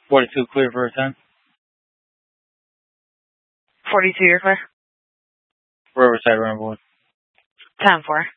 42 clear for a 10. 42, you're clear. Riverside, Ramboy. 10-4.